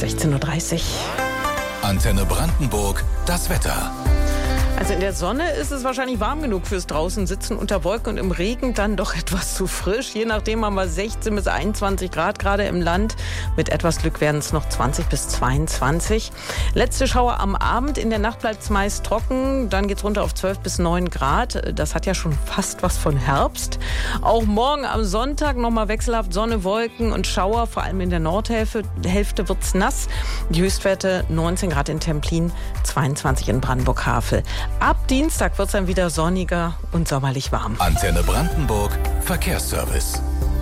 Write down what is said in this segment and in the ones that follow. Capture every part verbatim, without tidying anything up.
sechzehn Uhr dreißig. Antenne Brandenburg, das Wetter. Also in der Sonne ist es wahrscheinlich warm genug fürs draußen sitzen unter Wolken und im Regen dann doch etwas zu frisch. Je nachdem haben wir sechzehn bis einundzwanzig Grad gerade im Land. Mit etwas Glück werden es noch zwanzig bis zweiundzwanzig. Letzte Schauer am Abend. In der Nacht bleibt es meist trocken. Dann geht es runter auf zwölf bis neun Grad. Das hat ja schon fast was von Herbst. Auch morgen am Sonntag nochmal wechselhaft Sonne, Wolken und Schauer. Vor allem in der Nordhälfte Hälfte wird es nass. Die Höchstwerte neunzehn Grad in Templin, zweiundzwanzig in Brandenburg-Havel. Ab Dienstag wird es dann wieder sonniger und sommerlich warm. Antenne Brandenburg, Verkehrsservice.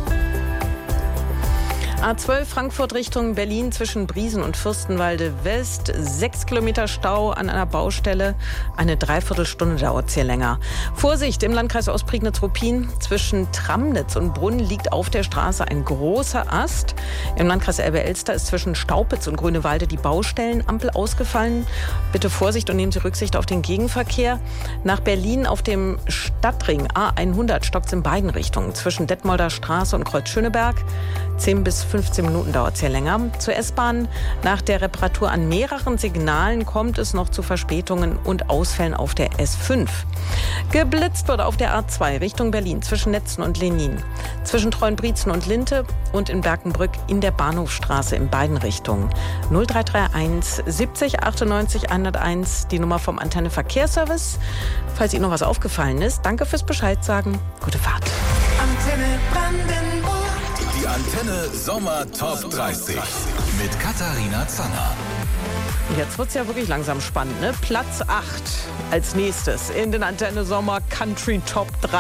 A zwölf Frankfurt Richtung Berlin zwischen Briesen und Fürstenwalde West. Sechs Kilometer Stau an einer Baustelle. Eine Dreiviertelstunde dauert es hier länger. Vorsicht im Landkreis Ostprignitz-Ruppin. Zwischen Tramnitz und Brunn liegt auf der Straße ein großer Ast. Im Landkreis Elbe-Elster ist zwischen Staupitz und Grünewalde die Baustellenampel ausgefallen. Bitte Vorsicht und nehmen Sie Rücksicht auf den Gegenverkehr. Nach Berlin auf dem Stadtring A hundert stockt es in beiden Richtungen. Zwischen Detmolder Straße und Kreuz Schöneberg. zehn bis fünfzehn Minuten dauert es hier länger. Zur S-Bahn. Nach der Reparatur an mehreren Signalen kommt es noch zu Verspätungen und Ausfällen auf der S fünf. Geblitzt wird auf der A zwei Richtung Berlin zwischen Netzen und Lenin. Zwischen Treuenbrietzen und Linte und in Berkenbrück in der Bahnhofstraße in beiden Richtungen. null drei drei eins siebzig achtundneunzig hunderteins, die Nummer vom Antenne Verkehrsservice. Falls Ihnen noch was aufgefallen ist, danke fürs Bescheid sagen. Gute Fahrt. Antenne Brandenburg. Die Antenne Sommer Top dreißig mit Katharina Zanner. Jetzt wird es ja wirklich langsam spannend, ne? Platz acht als nächstes in den Antenne Sommer Country Top drei.